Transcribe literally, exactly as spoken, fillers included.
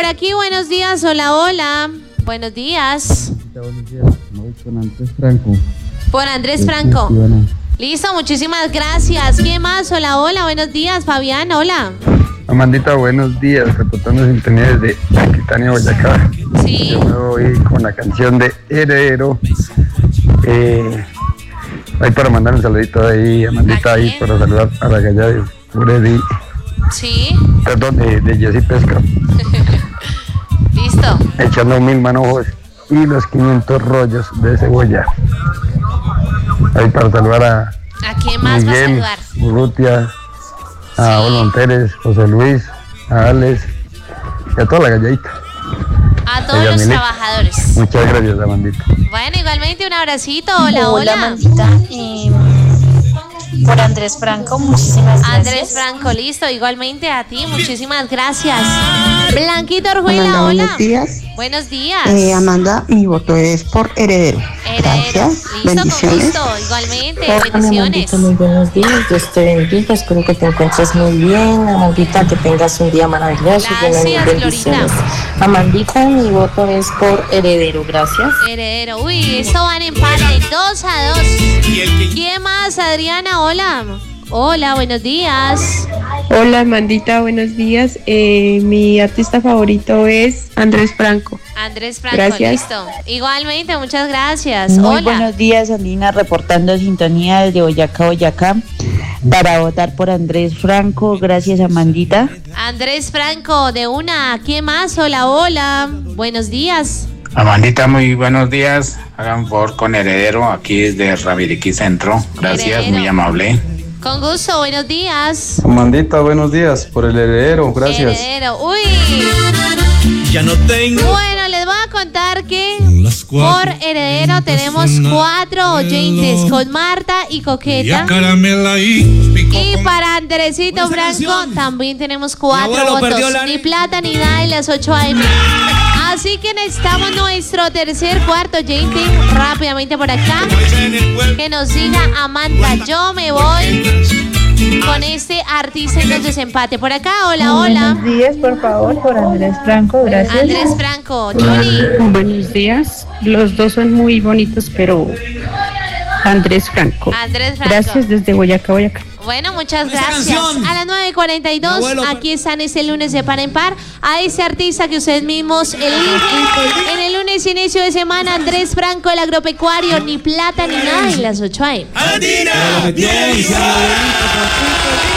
por aquí, buenos días, hola, hola. Buenos días. Buenos días, voy con Andrés Franco. Por Andrés Franco. Listo, muchísimas gracias. ¿Quién más? Hola, hola, buenos días, Fabián, hola. Amandita, buenos días, reportando sintonía desde Aquitania, Boyacá. Sí. Yo me voy con la canción de Heredero. Eh, ahí para mandar un saludito ahí, Amandita, ahí para saludar a la galla de Freddy. Sí. Perdón, de, de Jessy Pesca. Listo. Echando mil manojos y los quinientos rollos de cebolla. Ahí para saludar a ¿A quién más Miguel, va a saludar? Urrutia, a Sí. Olon Pérez, José Luis, a Alex y a toda la galladita. A todos Oiga, los Mili. trabajadores. Muchas gracias, Amandita. Bueno, igualmente un abracito. Hola, hola. Amandita. Eh, por Andrés Franco, muchísimas gracias. Andrés Franco, listo. Igualmente a ti, muchísimas gracias. Blanquito Orjuela, Amanda, hola. buenos días. Buenos días. Eh, Amanda, mi voto es por Heredero. Heredero. Gracias. Listo, con Bendiciones. gusto. Igualmente, Hola, bendiciones. Amandita, muy buenos días. Dios te bendiga. Espero que te encuentres muy bien. Amandita, que tengas un día maravilloso. lleno de mil Gracias, bendiciones. Glorita. Amandita, mi voto es por Heredero. Gracias. Heredero. Uy, esto van en empate. Dos a dos. ¿Quién más? Adriana, hola. Hola, buenos días. Hola, Amandita, buenos días. Eh, mi artista favorito es Andrés Franco. Andrés Franco, Gracias. listo. Igualmente, muchas gracias. Muy Hola. buenos días, Andina, reportando sintonía desde Boyacá, Boyacá, para votar por Andrés Franco. Gracias, Amandita. Andrés Franco, de una. ¿Quién más? Hola, hola. Buenos días. Amandita, muy buenos días. Hagan favor con Heredero, aquí desde Rabiriquí Centro. Gracias, Heredero. muy amable. Con gusto, buenos días. Amandita, buenos días, por el Heredero, gracias. Heredero. Uy. Ya no tengo. Bueno, les voy a contar que Las cuatro por Heredero tenemos cuatro oyentes con Marta y y Coqueta. a caramela y pico Y con- para Andresito Buenas Franco canciones. también tenemos cuatro Mi abuelo perdió votos. la- Ni plata ni nada en las ocho a eme. Así que necesitamos nuestro tercer, cuarto oyente rápidamente por acá. como dicen en el pueblo. Que nos diga Amanda, yo me voy con este artista en el desempate. Por acá, hola, hola. Buenos días, por favor, por Andrés Franco, gracias. Andrés Franco, Yuri. Buenos días. Los dos son muy bonitos, pero Andrés Franco. Andrés Franco. Gracias desde Boyacá, Boyacá. Bueno, muchas Esa gracias. canción. A las nueve cuarenta y dos, Mi abuelo- aquí están este lunes de par en par. A ese artista que ustedes mismos eligen. En el lunes inicio de semana, Andrés Franco, el agropecuario, ni plata ni nada en las ocho a eme. Andina, bien.